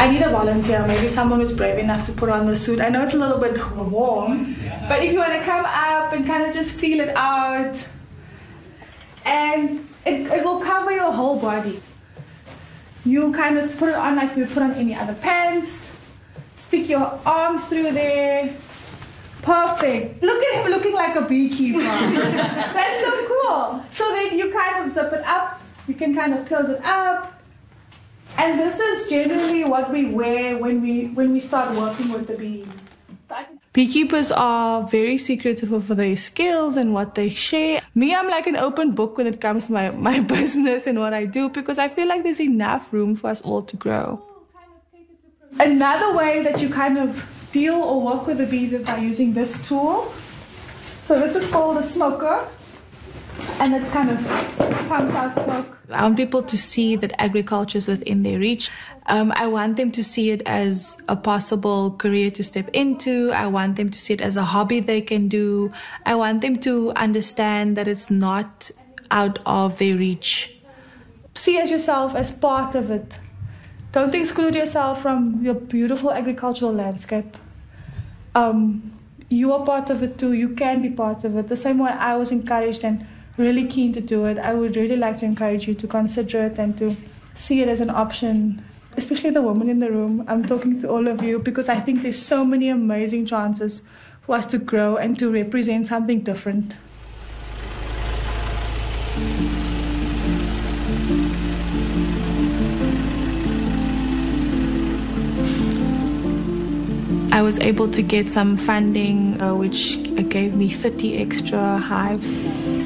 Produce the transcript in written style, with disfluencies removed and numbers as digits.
I need a volunteer, maybe someone who's brave enough to put on the suit. I know it's a little bit warm, but if you want to come up and kind of just feel it out, and it will cover your whole body. You kind of put it on like you put on any other pants, stick your arms through there. Perfect. Look at him looking like a beekeeper. That's so cool. So then you kind of zip it up, you can kind of close it up. And this is generally what we wear when we start working with the bees. Beekeepers are very secretive of their skills and what they share. Me, I'm like an open book when it comes to my business and what I do, because I feel like there's enough room for us all to grow. Another way that you kind of deal or work with the bees is by using this tool. So this is called a smoker, and it kind of pumps out smoke. I want people to see that agriculture is within their reach. I want them to see it as a possible career to step into. I want them to see it as a hobby they can do. I want them to understand that it's not out of their reach. See yourself as part of it. Don't exclude yourself from your beautiful agricultural landscape. You are part of it too. You can be part of it. The same way I was encouraged and really keen to do it, I would really like to encourage you to consider it and to see it as an option, especially the women in the room. I'm talking to all of you because I think there's so many amazing chances for us to grow and to represent something different. I was able to get some funding which gave me 30 extra hives.